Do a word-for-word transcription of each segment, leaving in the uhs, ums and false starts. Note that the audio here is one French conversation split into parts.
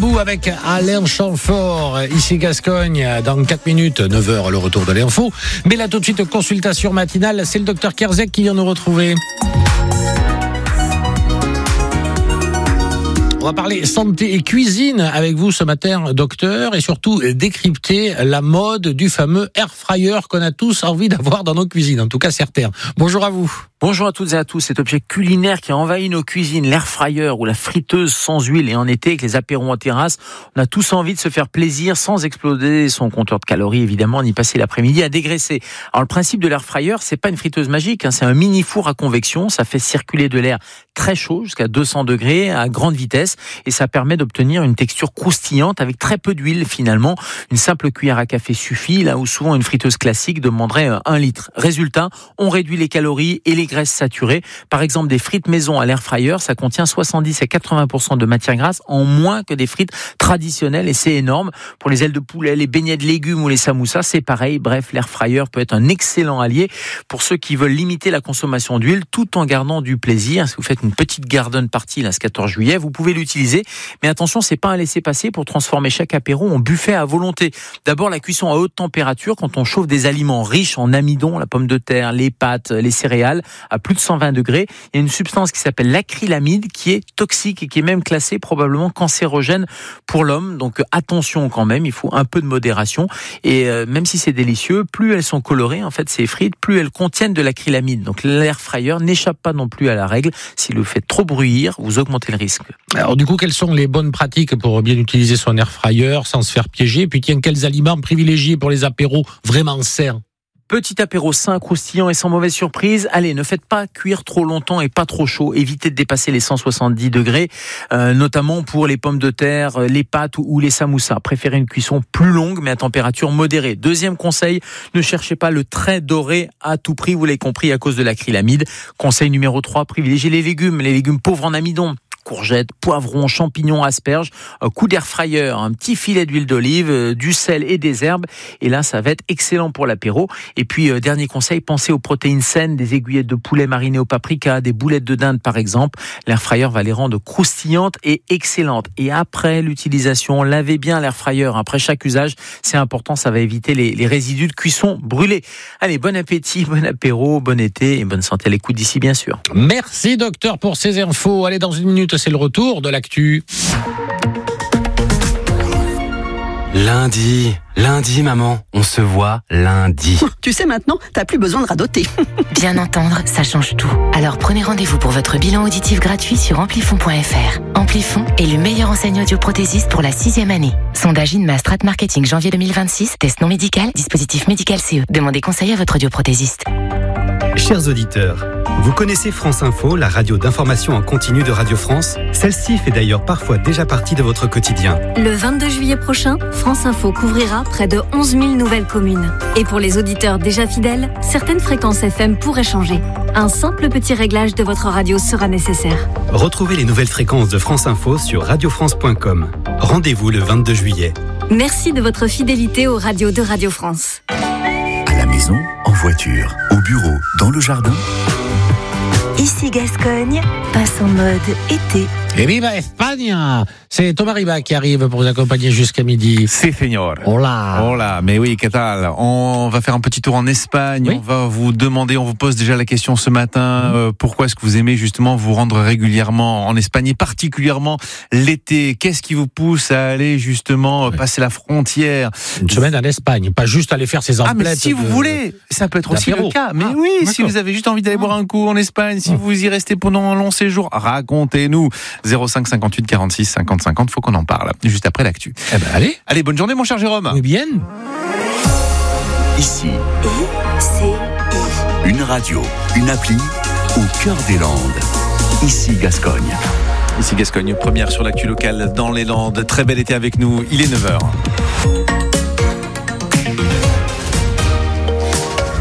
vous avec Alain Chamfort, ici Gascogne. Dans quatre minutes, neuf heures, le retour de l'info. Mais là, tout de suite, consultation matinale. C'est le docteur Kerzek qui vient nous retrouver. On va parler santé et cuisine avec vous ce matin, docteur, et surtout décrypter la mode du fameux air fryer qu'on a tous envie d'avoir dans nos cuisines, en tout cas certains. Bonjour à vous. Bonjour à toutes et à tous. Cet objet culinaire qui a envahi nos cuisines, l'air fryer ou la friteuse sans huile, et en été avec les apéros en terrasse, on a tous envie de se faire plaisir sans exploser son compteur de calories, évidemment, ni passer l'après-midi à dégraisser. Alors le principe de l'air fryer, c'est pas une friteuse magique, hein, c'est un mini four à convection. Ça fait circuler de l'air très chaud jusqu'à deux cents degrés à grande vitesse, et ça permet d'obtenir une texture croustillante avec très peu d'huile finalement. Une simple cuillère à café suffit, là où souvent une friteuse classique demanderait un litre. Résultat, on réduit les calories et les graisses saturées. Par exemple, des frites maison à l'air fryer, ça contient soixante-dix à quatre-vingts pour cent de matière grasse en moins que des frites traditionnelles, et c'est énorme. Pour les ailes de poulet, les beignets de légumes ou les samoussas, c'est pareil. Bref, l'air fryer peut être un excellent allié pour ceux qui veulent limiter la consommation d'huile tout en gardant du plaisir. Si vous faites une petite garden party là, ce quatorze juillet, vous pouvez l'utiliser. Mais attention, c'est pas un laisser-passer pour transformer chaque apéro en buffet à volonté. D'abord, la cuisson à haute température, quand on chauffe des aliments riches en amidon, la pomme de terre, les pâtes, les céréales, à plus de cent vingt degrés, il y a une substance qui s'appelle l'acrylamide qui est toxique et qui est même classée probablement cancérogène pour l'homme. Donc attention quand même, il faut un peu de modération. Et euh, même si c'est délicieux, plus elles sont colorées, en fait, ces frites, plus elles contiennent de l'acrylamide. Donc l'air fryer n'échappe pas non plus à la règle. Si le faites trop bruillir, vous augmentez le risque. Alors du coup, quelles sont les bonnes pratiques pour bien utiliser son air fryer sans se faire piéger? Puis tiens, quels aliments privilégiés pour les apéros vraiment sains? Petit apéro sain, croustillant et sans mauvaise surprise. Allez, ne faites pas cuire trop longtemps et pas trop chaud. Évitez de dépasser les cent soixante-dix degrés, euh, notamment pour les pommes de terre, les pâtes ou, ou les samoussas. Préférez une cuisson plus longue mais à température modérée. Deuxième conseil, ne cherchez pas le très doré à tout prix, vous l'avez compris, à cause de l'acrylamide. Conseil numéro trois, privilégiez les légumes, les légumes pauvres en amidon. Courgettes, poivrons, champignons, asperges, un coup d'air fryer, un petit filet d'huile d'olive, du sel et des herbes. Et là, ça va être excellent pour l'apéro. Et puis, euh, dernier conseil, pensez aux protéines saines, des aiguillettes de poulet marinées au paprika, des boulettes de dinde par exemple. L'air fryer va les rendre croustillantes et excellentes. Et après l'utilisation, lavez bien l'air fryer. Après chaque usage, c'est important, ça va éviter les, les résidus de cuisson brûlés. Allez, bon appétit, bon apéro, bon été et bonne santé à l'écoute d'ici bien sûr. Merci docteur pour ces infos. Allez, dans une minute, c'est le retour de l'actu. Lundi, lundi maman, on se voit lundi. Tu sais maintenant, t'as plus besoin de radoter. Bien entendre, ça change tout. Alors prenez rendez-vous pour votre bilan auditif gratuit sur amplifon point f r. Amplifon est le meilleur enseigne audioprothésiste pour la sixième année. Sondage Inma Strat Marketing janvier deux mille vingt-six, test non médical, dispositif médical C E. Demandez conseil à votre audioprothésiste. Chers auditeurs, vous connaissez France Info, la radio d'information en continu de Radio France? Celle-ci fait d'ailleurs parfois déjà partie de votre quotidien. Le vingt-deux juillet prochain, France Info couvrira près de onze mille nouvelles communes. Et pour les auditeurs déjà fidèles, certaines fréquences F M pourraient changer. Un simple petit réglage de votre radio sera nécessaire. Retrouvez les nouvelles fréquences de France Info sur radio france point com. Rendez-vous le vingt-deux juillet. Merci de votre fidélité aux radios de Radio France. À la maison, en voiture, au bureau, dans le jardin. Ici Gascogne, passe en mode été. Et viva Espagne! C'est Thomas Riba qui arrive pour vous accompagner jusqu'à midi. C'est señor. Hola. Hola, mais oui, qu'est-ce tal? On va faire un petit tour en Espagne. Oui. On va vous demander, on vous pose déjà la question ce matin, mmh. euh, pourquoi est-ce que vous aimez justement vous rendre régulièrement en Espagne et particulièrement l'été? Qu'est-ce qui vous pousse à aller justement oui. passer la frontière? Une semaine en Espagne, pas juste aller faire ses emplettes. Ah, mais si de... vous voulez, ça peut être aussi le cas. Mais ah, oui, d'accord. Si vous avez juste envie d'aller boire un coup en Espagne, si mmh. vous y restez pendant un long séjour, racontez-nous. zéro cinq cinquante-huit quarante-six cinquante cinquante, faut qu'on en parle juste après l'actu. Eh ben allez. Allez, bonne journée mon cher Jérôme. Oui, bien. Ici, I C I. Une radio, une appli au cœur des Landes. Ici Gascogne. Ici Gascogne, première sur l'actu locale dans les Landes. Très bel été avec nous, il est neuf heures. Nous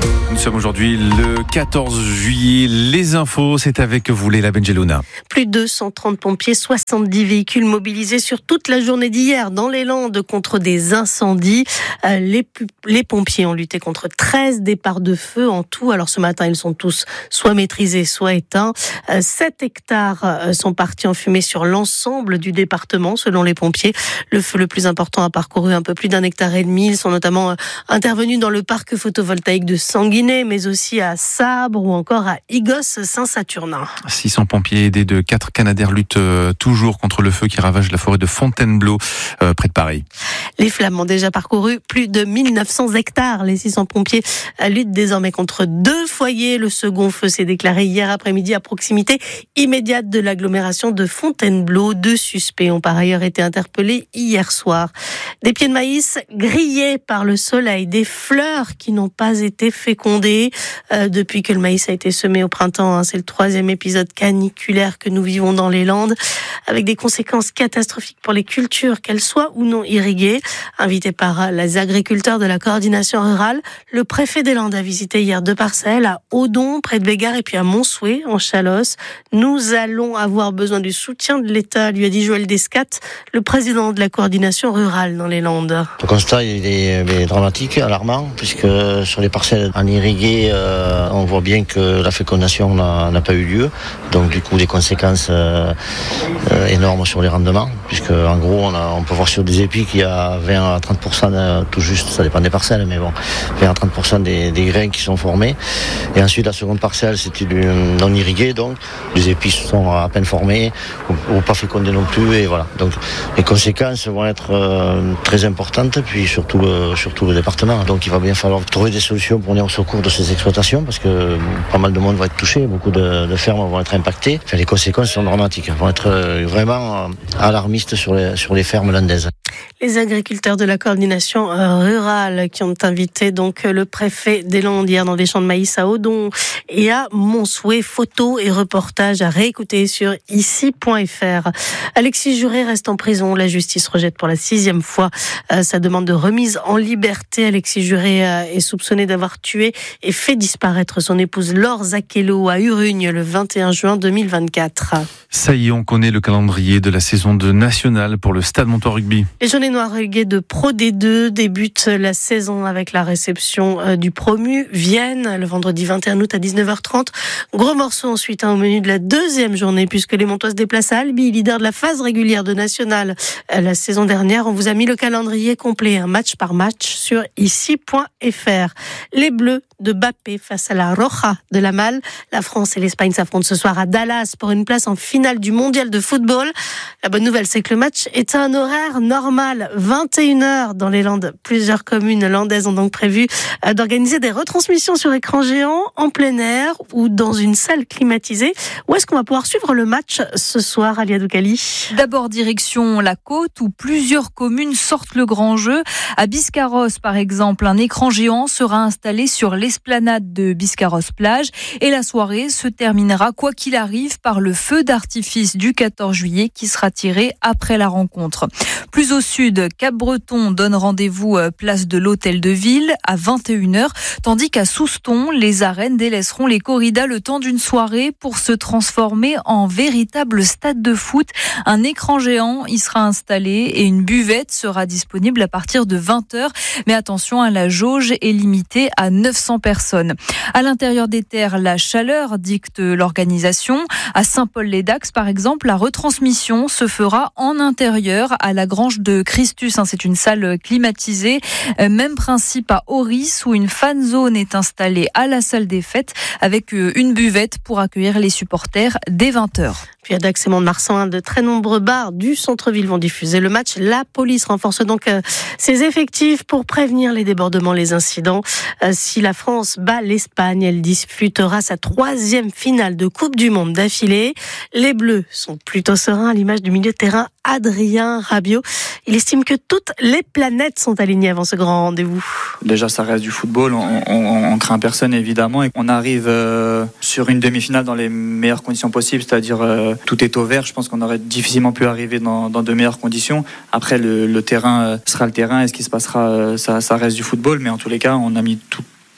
sommes aujourd'hui le quatorze juillet. Les infos, c'est avec vous, Léla Benjelouna. Plus de cent trente pompiers, soixante-dix véhicules mobilisés sur toute la journée d'hier dans les Landes contre des incendies. Euh, les, les pompiers ont lutté contre treize départs de feu en tout. Alors ce matin, ils sont tous soit maîtrisés, soit éteints. Euh, sept hectares euh, sont partis en fumée sur l'ensemble du département, selon les pompiers. Le feu le plus important a parcouru un peu plus d'un hectare et demi. Ils sont notamment euh, intervenus dans le parc photovoltaïque de Sanguinet, mais aussi à Sabre ou encore à Igos-Saint-Saturnin. six cents pompiers aidés de quatre Canadair luttent euh, toujours contre le feu qui ravage la forêt de Fontainebleau, euh, près de Paris. Les flammes ont déjà parcouru plus de mille neuf cents hectares. Les six cents pompiers luttent désormais contre deux foyers. Le second feu s'est déclaré hier après-midi à proximité immédiate de l'agglomération de Fontainebleau. Deux suspects ont par ailleurs été interpellés hier soir. Des pieds de maïs grillés par le soleil, des fleurs qui n'ont pas été fécondées euh, depuis que le maïs a été semé au printemps. Hein. C'est le troisième épisode caniculaire que nous vivons dans les Landes, avec des conséquences catastrophiques pour les cultures, qu'elles soient ou non irriguées. Invité par les agriculteurs de la coordination rurale, le préfet des Landes a visité hier deux parcelles à Audon, près de Bégard, et puis à Montsouet, en Chalosse. Nous allons avoir besoin du soutien de l'État, lui a dit Joël Descates, le président de la coordination rurale dans les Landes. Le constat il est, il est dramatique, alarmant, puisque sur les parcelles en irrigué, euh, on voit bien que la fécondation n'a, n'a pas eu lieu. Donc du coup, des conséquences euh, euh, énormes sur les rendements, puisque en gros, on, a, on peut voir sur des épis qu'il y a vingt à trente pour cent de, tout juste, ça dépend des parcelles, mais bon, vingt à trente pour cent des, des grains qui sont formés. Et ensuite, la seconde parcelle, c'était du non irrigué, donc les épis sont à peine formés, ou, ou pas fécondés non plus, et voilà. Donc les conséquences vont être euh, très importantes, puis surtout le, surtout le département. Donc il va bien falloir trouver des solutions pour venir au secours de ces exploitations, parce que pas mal de monde va être touché, beaucoup de, de fermes vont être impactées. Enfin, les conséquences sont dramatiques, vont être vraiment alarmistes sur les, sur les fermes landaises. Les agriculteurs de la coordination rurale qui ont invité donc le préfet des Landes hier dans des champs de maïs à Audon et à Montsouet. Photos et reportages à réécouter sur ici point f r. Alexis Juré reste en prison. La justice rejette pour la sixième fois euh, sa demande de remise en liberté. Alexis Juré euh, est soupçonné d'avoir tué et fait disparaître son épouse Laure Zakello à Urugne le vingt et un juin deux mille vingt-quatre. Ça y est, on connaît le calendrier de la saison de nationale pour le Stade Montois Rugby. Les jaunes et noirs relégués de Pro D deux débutent la saison avec la réception du promu Vienne le vendredi vingt et un août à dix-neuf heures trente. Gros morceau ensuite hein, au menu de la deuxième journée puisque les Montois se déplacent à Albi, leader de la phase régulière de nationale la saison dernière. On vous a mis le calendrier complet, un match par match sur ici point f r. Les Bleus de Bappé face à la Roja de la Malle. La France et l'Espagne s'affrontent ce soir à Dallas pour une place en finale du mondial de football. La bonne nouvelle, c'est que le match est à un horaire normal, vingt et une heures dans les Landes. Plusieurs communes landaises ont donc prévu d'organiser des retransmissions sur écran géant, en plein air ou dans une salle climatisée. Où est-ce qu'on va pouvoir suivre le match ce soir, Alia Doukali ? D'abord direction la côte où plusieurs communes sortent le grand jeu. À Biscarrosse, par exemple, un écran géant sera installé sur l'esplanade de Biscarrosse-Plage et la soirée se terminera, quoi qu'il arrive, par le feu d'artifice du quatorze juillet qui sera tiré après la rencontre. Plus au sud, Cap-Breton donne rendez-vous place de l'Hôtel de Ville à vingt et une heures, tandis qu'à Souston, les arènes délaisseront les corridas le temps d'une soirée pour se transformer en véritable stade de foot. Un écran géant y sera installé et une buvette sera disponible à partir de vingt heures. Mais attention, la jauge est limitée à neuf cents personnes. À l'intérieur des terres, la chaleur dicte l'organisation. À Saint-Paul-les-Dax, par exemple, la retransmission se fera en intérieur à la Grange de Christus. C'est une salle climatisée. Même principe à Oris où une fan zone est installée à la salle des fêtes avec une buvette pour accueillir les supporters dès vingt heures. Puis à Dax et Mont-de-Marsan, de très nombreux bars du centre-ville vont diffuser le match. La police renforce donc ses effectifs pour prévenir les débordements, les incidents. Si la France bat l'Espagne, elle disputera sa troisième finale de Coupe du Monde d'affilée. Les Bleus sont plutôt sereins à l'image du milieu de terrain Adrien Rabiot. Il estime que toutes les planètes sont alignées avant ce grand rendez-vous. Déjà, ça reste du football, on, on, on craint personne évidemment. Et on arrive euh, sur une demi-finale dans les meilleures conditions possibles, c'est-à-dire euh, tout est au vert. Je pense qu'on aurait difficilement pu arriver dans, dans de meilleures conditions. Après, le, le terrain euh, sera le terrain et ce qui se passera, euh, ça, ça reste du football. Mais en tous les cas, on a mis tout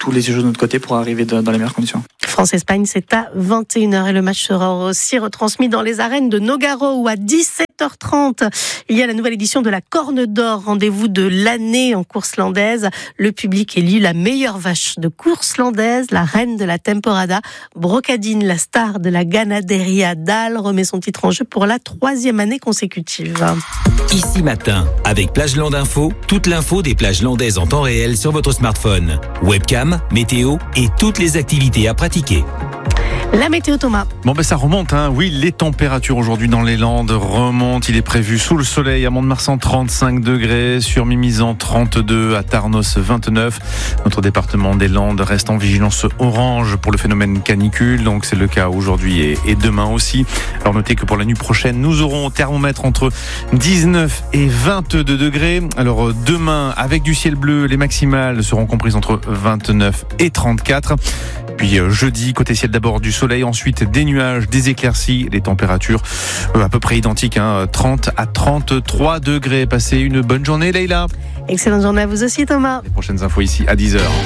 tous les jeux de notre côté pour arriver de, dans les meilleures conditions. France-Espagne, c'est à vingt et une heures et le match sera aussi retransmis dans les arènes de Nogaro où à dix-sept heures trente, il y a la nouvelle édition de la Corne d'Or, rendez-vous de l'année en course landaise. Le public élit la meilleure vache de course landaise, la reine de la temporada. Brocadine, la star de la Ganaderia d'Al, remet son titre en jeu pour la troisième année consécutive. Ici Matin, avec Plageland Info, toute l'info des plages landaises en temps réel sur votre smartphone. Webcam, météo et toutes les activités à pratiquer. La météo, Thomas. Bon ben ça remonte, hein. Oui, les températures aujourd'hui dans les Landes remontent. Il est prévu sous le soleil à Mont-de-Marsan trente-cinq degrés, sur Mimizan trente-deux, à Tarnos vingt-neuf. Notre département des Landes reste en vigilance orange pour le phénomène canicule, donc c'est le cas aujourd'hui et, et demain aussi. Alors notez que pour la nuit prochaine, nous aurons au thermomètre entre dix-neuf et vingt-deux degrés. Alors demain, avec du ciel bleu, les maximales seront comprises entre vingt-neuf et trente-quatre. Puis jeudi, côté ciel d'abord du soleil, ensuite des nuages, des éclaircies, les températures euh, à peu près identiques, hein, trente à trente-trois degrés. Passez une bonne journée, Leïla. Excellente journée à vous aussi, Thomas. Les prochaines infos ici à dix heures.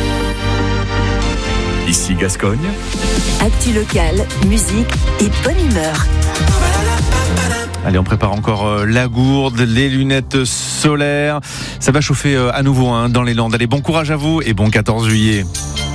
Ici Gascogne. Actu locale, musique et bonne humeur. Allez, on prépare encore la gourde, les lunettes solaires. Ça va chauffer à nouveau, hein, dans les Landes. Allez, bon courage à vous et bon quatorze juillet.